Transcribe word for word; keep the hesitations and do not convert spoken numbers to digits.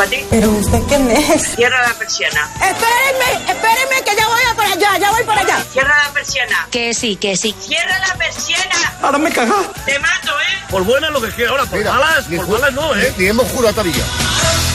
¿A ti? ¿Pero usted quién es? Cierra la persiana. Espérenme, espérenme que ya voy a por allá, ya voy por allá. Cierra la persiana. Que sí, que sí. Cierra la persiana. Ahora me cagas. Te mato, ¿eh? Por buenas lo que quiera, ahora por Mira, malas, ni por ju- malas no, ¿eh? Ni hemos jurado todavía.